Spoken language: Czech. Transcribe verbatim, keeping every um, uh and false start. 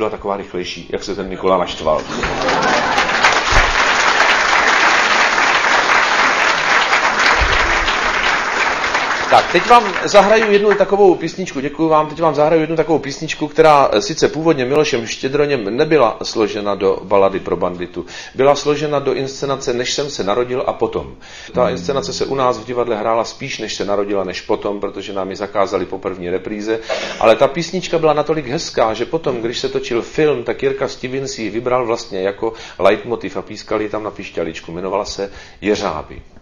byla taková rychlejší, jak se ten Nikola naštval. Tak, teď vám zahraju jednu takovou písničku, děkuji vám, teď vám zahraju jednu takovou písničku, která sice původně Milošem Štědroněm nebyla složena do balady pro banditu. Byla složena do inscenace Než jsem se narodil a potom. Ta inscenace se u nás v divadle hrála spíš než se narodila, než potom, protože nám ji zakázali po první repríze, ale ta písnička byla natolik hezká, že potom, když se točil film, tak Jirka Stevens ji vybral vlastně jako leitmotiv a pískali tam na pišťaličku. Jmenovala se Jeřáby.